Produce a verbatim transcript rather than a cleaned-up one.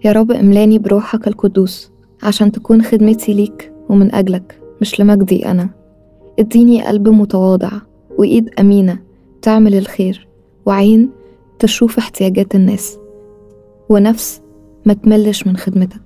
يا رب املاني بروحك القدوس عشان تكون خدمتي ليك ومن أجلك مش لمجدي أنا. اديني قلب متواضع وإيد أمينة تعمل الخير، وعين تشوف احتياجات الناس، ونفس ما تملش من خدمتك.